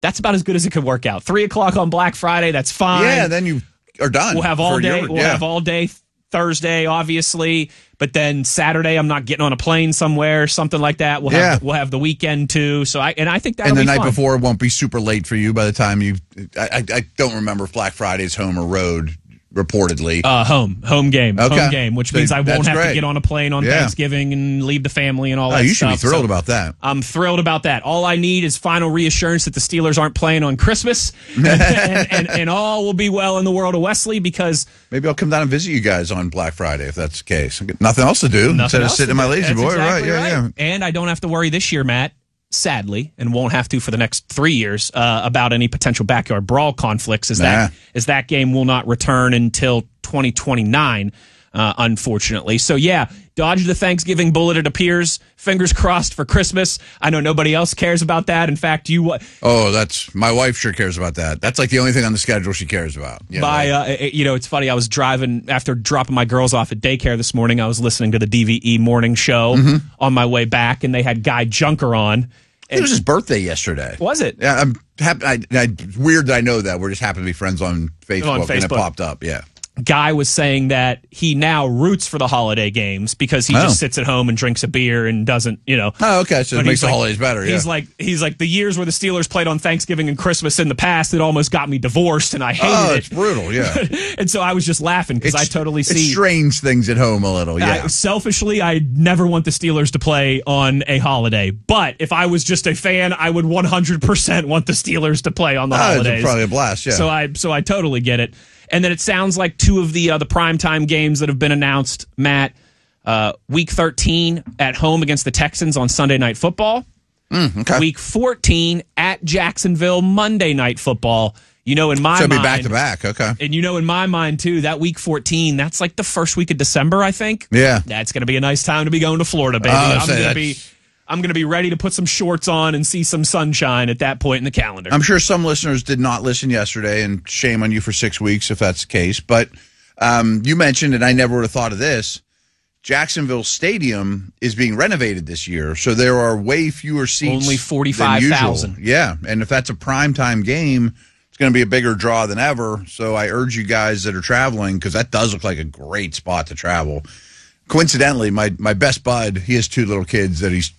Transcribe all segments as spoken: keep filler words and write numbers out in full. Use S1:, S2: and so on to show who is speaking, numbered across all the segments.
S1: That's about as good as it could work out. Three o'clock on Black Friday, that's fine.
S2: Yeah, then you are done.
S1: We'll have all day.
S2: Your,
S1: we'll
S2: yeah.
S1: have all day Thursday, obviously, but then Saturday, I'm not getting on a plane somewhere, something like that. We'll
S2: yeah.
S1: have we'll have the weekend too. So I and I think that'll
S2: and the
S1: be
S2: night
S1: fun.
S2: before won't be super late for you by the time you. I, I, I don't remember if Black Friday's home or road. Reportedly,
S1: uh, home home game,
S2: okay.
S1: home game, which
S2: so
S1: means I won't have
S2: great.
S1: to get on a plane on
S2: yeah.
S1: Thanksgiving and leave the family and all
S2: oh,
S1: that.
S2: You should
S1: stuff.
S2: be thrilled
S1: so
S2: about that.
S1: I'm thrilled about that. All I need is final reassurance that the Steelers aren't playing on Christmas, and, and, and, and all will be well in the world of Wesley. Because
S2: maybe I'll come down and visit you guys on Black Friday if that's the case. Nothing else to do instead of sitting in my lazy boy,
S1: exactly
S2: right? Yeah,
S1: right.
S2: yeah.
S1: And I don't have to worry this year, Matt. Sadly, and won't have to for the next three years uh, about any potential backyard brawl conflicts, as
S2: nah.
S1: that as that game will not return until twenty twenty-nine, uh, unfortunately. So yeah, dodge the Thanksgiving bullet. It appears. Fingers crossed for Christmas. I know nobody else cares about that. In fact, you.
S2: Oh, that's my wife. Sure cares about that. That's like the only thing on the schedule she cares about. Yeah,
S1: by
S2: like,
S1: uh, you know, it's funny. I was driving after dropping my girls off at daycare this morning. I was listening to the D V E morning show mm-hmm. on my way back, and they had Guy Junker on.
S2: It was his birthday yesterday.
S1: Was it?
S2: Yeah, I'm happy. I, I, weird that I know that. We're just happen to be friends on Facebook,
S1: on Facebook.
S2: and it popped up. Yeah.
S1: Guy was saying that he now roots for the holiday games because he
S2: oh.
S1: just sits at home and drinks a beer and doesn't, you know.
S2: Oh, okay. So it makes the
S1: like,
S2: holidays better. Yeah.
S1: He's like, he's like the years where the Steelers played on Thanksgiving and Christmas in the past, it almost got me divorced, and I hated
S2: oh,
S1: it.
S2: it's brutal. Yeah.
S1: And so I was just laughing because I totally see.
S2: It strains things at home a little. Yeah.
S1: Uh, selfishly, I never want the Steelers to play on a holiday, but if I was just a fan, I would one hundred percent want the Steelers to play on the
S2: oh,
S1: holidays.
S2: It's probably a blast. Yeah.
S1: So I, so I totally get it. And then it sounds like two of the uh, the primetime games that have been announced, Matt, uh, week thirteen at home against the Texans on Sunday Night Football.
S2: Mm, okay.
S1: Week fourteen at Jacksonville Monday Night Football. You know, in my
S2: so it'll
S1: mind.
S2: be back to back. Okay.
S1: And you know, in my mind, too, that week fourteen, that's like the first week of December, I think.
S2: Yeah.
S1: That's going to be a nice time to be going to Florida, baby.
S2: Oh,
S1: I'm
S2: so
S1: going to be. I'm going to be ready to put some shorts on and see some sunshine at that point in the calendar.
S2: I'm sure some listeners did not listen yesterday, and shame on you for six weeks if that's the case. But um, you mentioned, and I never would have thought of this, Jacksonville Stadium is being renovated this year, so there are way fewer seats.
S1: Only forty-five thousand.
S2: Yeah, and if that's a primetime game, it's going to be a bigger draw than ever. So I urge you guys that are traveling, because that does look like a great spot to travel. Coincidentally, my, my best bud, he has two little kids that he's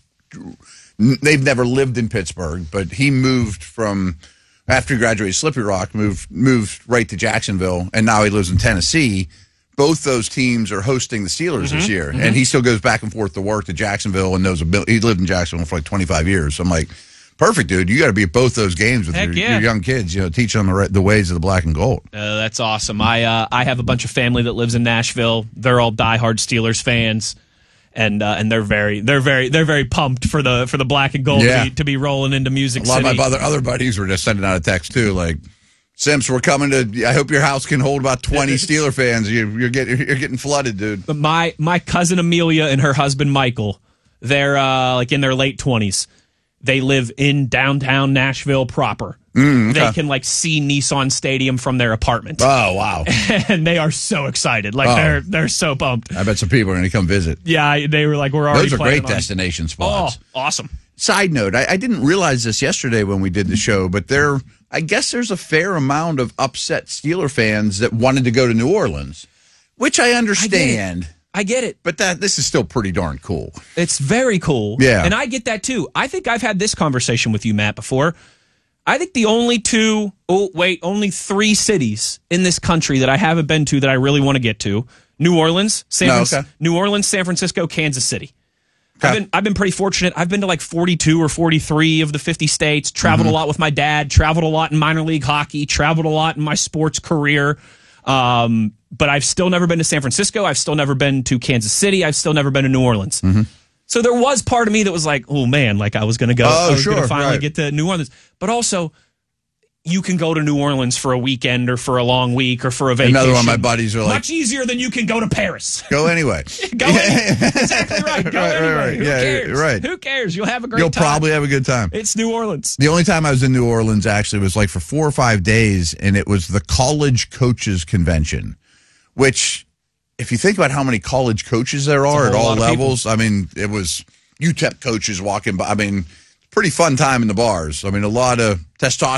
S2: they've never lived in Pittsburgh, but he moved from after he graduated Slippery Rock, moved moved right to Jacksonville, and now he lives in Tennessee. Both those teams are hosting the Steelers mm-hmm, this year, mm-hmm. and he still goes back and forth to work to Jacksonville and knows a he lived in Jacksonville for like twenty-five years. So I'm like, perfect, dude. You got to be at both those games with your,
S1: yeah.
S2: your young kids. You know, teach them the, the ways of the black and gold.
S1: Uh, that's awesome. I uh, I have a bunch of family that lives in Nashville. They're all diehard Steelers fans. And uh, and they're very they're very they're very pumped for the for the black and gold
S2: yeah.
S1: to, be, to be rolling into Music
S2: a lot
S1: City.
S2: of my other other buddies were just sending out a text too, like, Simps, we're coming to. I hope your house can hold about twenty Steeler fans. You, you're getting you're getting flooded, dude.
S1: But my my cousin Amelia and her husband Michael, they're uh, like in their late twenties. They live in downtown Nashville proper.
S2: Mm, okay.
S1: They can like see Nissan Stadium from their apartment.
S2: Oh wow!
S1: And they are so excited. Like oh. they're they're so pumped.
S2: I bet some people are going to come visit.
S1: Yeah, they were like, we're already.
S2: Those are great
S1: on.
S2: destination spots.
S1: Oh, awesome.
S2: Side note: I, I didn't realize this yesterday when we did the show, but there, I guess there's a fair amount of upset Steeler fans that wanted to go to New Orleans, which I understand.
S1: I get it.
S2: But that this is still pretty darn cool.
S1: It's very cool.
S2: Yeah.
S1: And I get that too. I think I've had this conversation with you, Matt, before. I think the only two, oh, wait, only three cities in this country that I haven't been to that I really want to get to, New Orleans, San
S2: no,
S1: Fran-
S2: okay.
S1: New Orleans, San Francisco, Kansas City.
S2: Okay.
S1: I've been I've been pretty fortunate. I've been to like forty-two or forty-three of the fifty states, traveled
S2: mm-hmm.
S1: a lot with my dad, traveled a lot in minor league hockey, traveled a lot in my sports career. Um, but I've still never been to San Francisco. I've still never been to Kansas City. I've still never been to New Orleans.
S2: Mm-hmm.
S1: So there was part of me that was like, oh, man, like I was going to go.
S2: Oh,
S1: I was
S2: sure,
S1: going to finally
S2: right.
S1: get to New Orleans. But also, you can go to New Orleans for a weekend or for a long week or for a vacation.
S2: Another one of my buddies are like,
S1: much easier than you can go to Paris.
S2: Go anyway.
S1: go anyway. Exactly right. Go
S2: right,
S1: anyway.
S2: right, right.
S1: Who
S2: yeah,
S1: cares?
S2: Right.
S1: Who cares? You'll have a great
S2: You'll
S1: time.
S2: You'll probably have a good time.
S1: It's New Orleans.
S2: The only time I was in New Orleans actually was like for four or five days, and it was the College Coaches Convention, which, if you think about how many college coaches there are at all levels, I mean, it was U T E P coaches walking by. I mean, pretty fun time in the bars. I mean, a lot of testosterone.